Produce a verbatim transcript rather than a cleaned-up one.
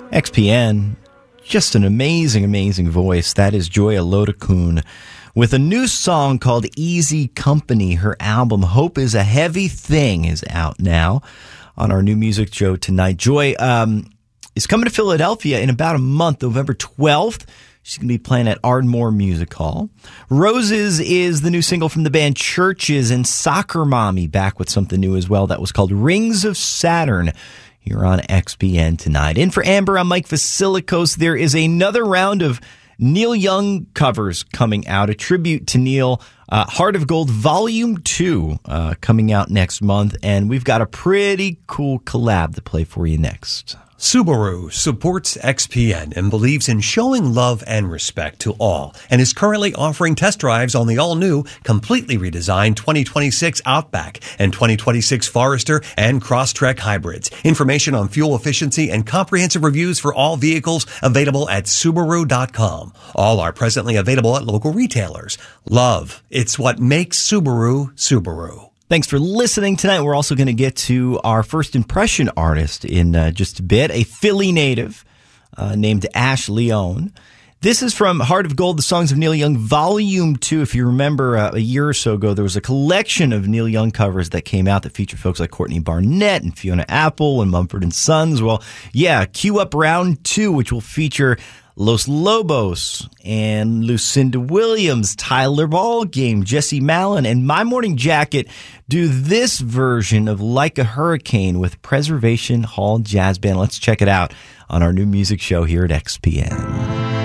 X P N, just an amazing, amazing voice. That is Joya Lodakun with a new song called Easy Company. Her album, Hope is a Heavy Thing, is out now on our new music show tonight. Joy um, is coming to Philadelphia in about a month, November twelfth. She's going to be playing at Ardmore Music Hall. Roses is the new single from the band Churches, and Soccer Mommy back with something new as well. That was called Rings of Saturn. Here on X P N tonight. In for Amber, I'm Mike Vasilikos. There is another round of Neil Young covers coming out, a tribute to Neil, uh, Heart of Gold Volume two uh, coming out next month, and we've got a pretty cool collab to play for you next. Subaru supports X P N and believes in showing love and respect to all, and is currently offering test drives on the all-new, completely redesigned twenty twenty-six Outback and twenty twenty-six Forester and Crosstrek hybrids. Information on fuel efficiency and comprehensive reviews for all vehicles available at Subaru dot com. All are presently available at local retailers. Love, it's what makes Subaru, Subaru. Thanks for listening tonight. We're also going to get to our first impression artist in uh, just a bit, a Philly native uh, named Ash Leone. This is from Heart of Gold, The Songs of Neil Young, Volume two. If you remember, uh, a year or so ago, there was a collection of Neil Young covers that came out that featured folks like Courtney Barnett and Fiona Apple and Mumford and Sons. Well, yeah, cue up round two, which will feature Los Lobos and Lucinda Williams, Tyler Ballgame, Jesse Malin, and My Morning Jacket do this version of Like a Hurricane with Preservation Hall Jazz Band. Let's check it out on our new music show here at X P N.